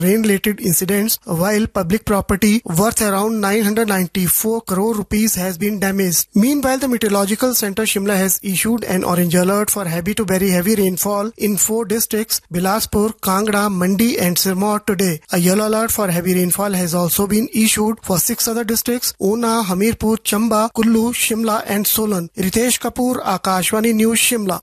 rain-related incidents, while public property worth around 994 crore rupees has been damaged. Meanwhile, the Meteorological Centre Shimla has issued an orange alert for heavy to very heavy rainfall in 4 districts, Bilaspur, Kangra, Mandi and Sirmaur today. A yellow alert for heavy rainfall has also been issued for 6 other districts, Una, Hamirpur, Chamba, Kullu, Shimla and Solan. Ritesh Kapoor, Akashvani News, Shimla.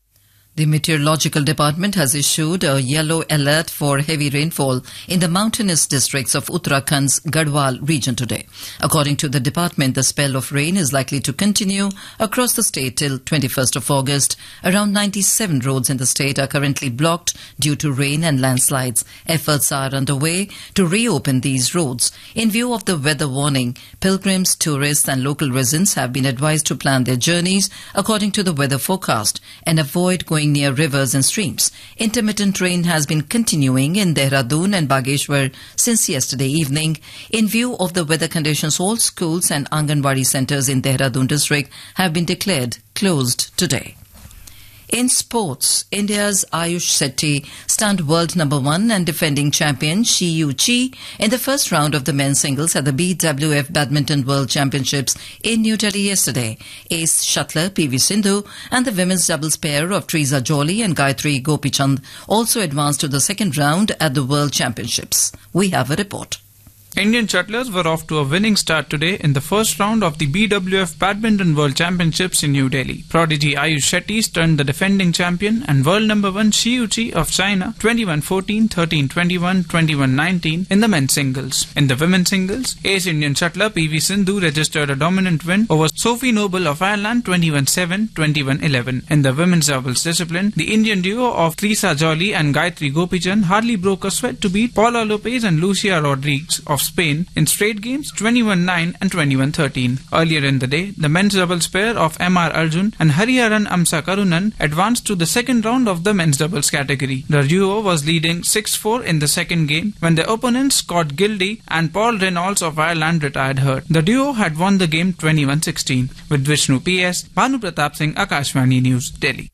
The Meteorological Department has issued a yellow alert for heavy rainfall in the mountainous districts of Uttarakhand's Garhwal region today. According to the department, the spell of rain is likely to continue across the state till 21st of August. Around 97 roads in the state are currently blocked due to rain and landslides. Efforts are underway to reopen these roads. In view of the weather warning, pilgrims, tourists and local residents have been advised to plan their journeys according to the weather forecast and avoid going near rivers and streams. Intermittent rain has been continuing in Dehradun and Bageshwar since yesterday evening. In view of the weather conditions, all schools and Anganwadi centres in Dehradun district have been declared closed today. In sports, India's Ayush Sethi stunned world number 1 and defending champion Shi Yuqi in the first round of the men's singles at the BWF Badminton World Championships in New Delhi yesterday. Ace shuttler PV Sindhu and the women's doubles pair of Teresa Jolly and Gayatri Gopichand also advanced to the second round at the World Championships. We have a report. Indian shuttlers were off to a winning start today in the first round of the BWF Badminton World Championships in New Delhi. Prodigy Ayush Shetty stunned the defending champion and world number 1 Shi Yuqi of China 21-14, 13-21, 21-19 in the men's singles. In the women's singles, ace Indian shuttler PV Sindhu registered a dominant win over Sophie Noble of Ireland 21-7, 21-11. In the women's doubles discipline, the Indian duo of Teresa Jolly and Gayatri Gopichand hardly broke a sweat to beat Paula Lopez and Lucia Rodriguez of Spain in straight games 21-9 and 21-13. Earlier in the day, the men's doubles pair of M.R. Arjun and Hariharan Amsa Karunan advanced to the second round of the men's doubles category. The duo was leading 6-4 in the second game when their opponents Scott Gildy and Paul Reynolds of Ireland retired hurt. The duo had won the game 21-16. With Vishnu P.S., Bhanu Pratap Singh, Akashvani News, Delhi.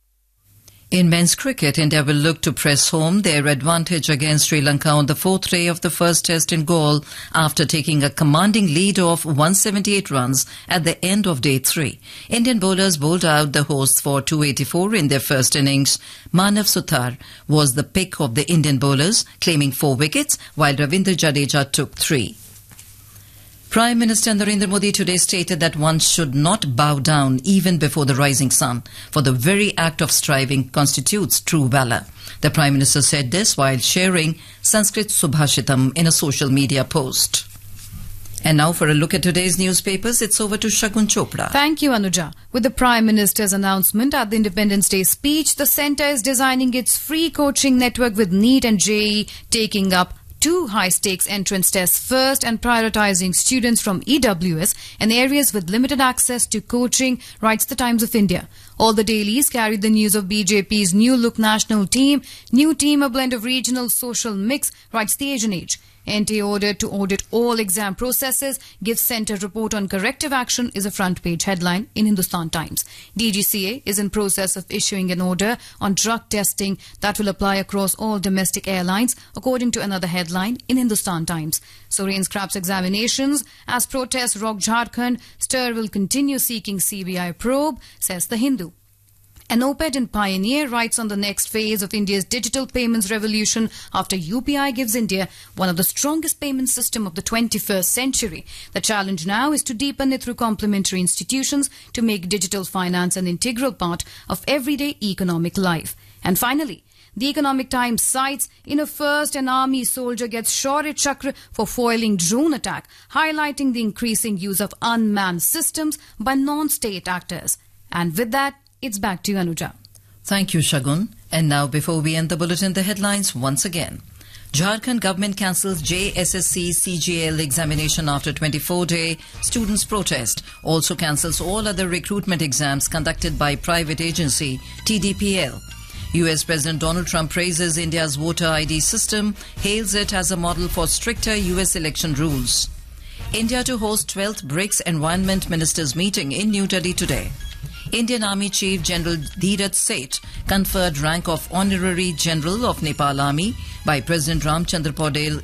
In men's cricket, India will look to press home their advantage against Sri Lanka on the 4th day of the first test in Galle after taking a commanding lead of 178 runs at the end of day 3. Indian bowlers bowled out the hosts for 284 in their first innings. Manav Suthar was the pick of the Indian bowlers, claiming 4 wickets, while Ravindra Jadeja took 3. Prime Minister Narendra Modi today stated that one should not bow down even before the rising sun, for the very act of striving constitutes true valor. The Prime Minister said this while sharing Sanskrit Subhashitam in a social media post. And now for a look at today's newspapers, it's over to Shagun Chopra. Thank you, Anuja. With the Prime Minister's announcement at the Independence Day speech, the centre is designing its free coaching network with NEET and JEE taking up 2 high-stakes entrance tests first and prioritizing students from EWS and areas with limited access to coaching, writes the Times of India. All the dailies carried the news of BJP's new look national team. New team, a blend of regional social mix, writes the Asian Age. NTA ordered to audit all exam processes, gives centre report on corrective action is a front page headline in Hindustan Times. DGCA is in process of issuing an order on drug testing that will apply across all domestic airlines, according to another headline in Hindustan Times. Soren scraps examinations as protests rock Jharkhand. Stir will continue seeking CBI probe, says the Hindu. An op-ed in Pioneer writes on the next phase of India's digital payments revolution after UPI gives India one of the strongest payment systems of the 21st century. The challenge now is to deepen it through complementary institutions to make digital finance an integral part of everyday economic life. And finally, The Economic Times cites, in a first, an army soldier gets Shaurya Chakra for foiling drone attack, highlighting the increasing use of unmanned systems by non-state actors. And with that, it's back to you, Anuja. Thank you, Shagun. And now, before we end the bulletin, the headlines once again. Jharkhand government cancels JSSC CGL examination after 24-day students' protest. Also cancels all other recruitment exams conducted by private agency TDPL. US President Donald Trump praises India's voter ID system, hails it as a model for stricter US election rules. India to host 12th BRICS Environment Ministers meeting in New Delhi today. Indian Army Chief General Dheeraj Seth conferred rank of Honorary General of Nepal Army by President Ramchandra Paudel